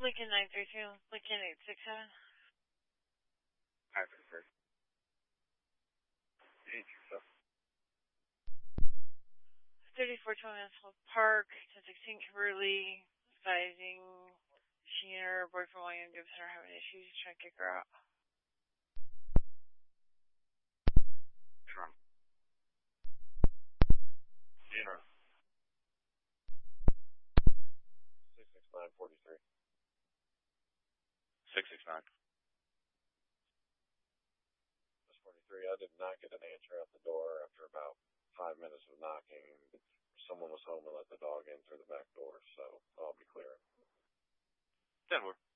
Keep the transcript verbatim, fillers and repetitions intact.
Lincoln nine three two, Lincoln eight six seven. Hi, for the first. thirty-four twenty Mansfield Park, ten sixteen Kimberly, advising she and her boyfriend William Gibson are having issues, trying to kick her out. Trump. Gina. six six nine forty-three. six six nine. forty-three, I did not get an answer at the door after about five minutes of knocking. Someone was home and let the dog in through the back door, so I'll be clear. Denver.